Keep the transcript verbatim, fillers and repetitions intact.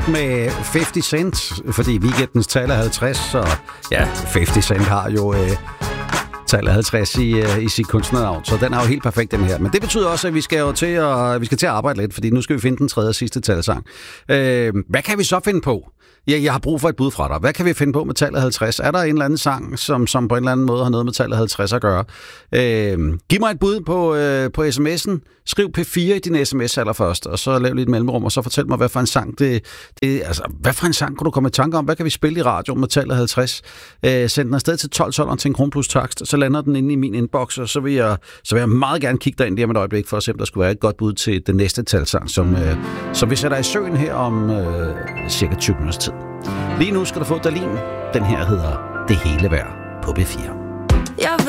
med halvtreds Cent, fordi weekendens tal er halvtreds, så ja, halvtreds Cent har jo øh, tallet halvtreds i, øh, i sit kunstnernavn, så den er jo helt perfekt, den her. Men det betyder også, at vi skal jo til at, vi skal til at arbejde lidt, fordi nu skal vi finde den tredje og sidste talsang. Øh, hvad kan vi så finde på? Ja, jeg har brug for et bud fra dig. Hvad kan vi finde på med tallet halvtreds? Er der en eller anden sang, som, som på en eller anden måde har noget med tallet halvtreds at gøre? Øh, giv mig et bud på, øh, på sms'en. Skriv P fire i din sms allerførst, og så lav lidt mellemrum, og så fortæl mig, hvad for en sang det, det altså, hvad for en sang kunne du komme i tanke om? Hvad kan vi spille i radioen med tallet halvtreds? Øh, send den afsted til tolv tolv til en kron plus takst, så lander den inde i min inbox, og så vil jeg, så vil jeg meget gerne kigge derind lige om et øjeblik, for at se, om der skulle være et godt bud til den næste talsang, som, øh, som vi sætter i søen her om øh, cirka tyve minutters tid. Lige nu skal du få Dalin. Den her hedder Det hele værd på B fire. Jeg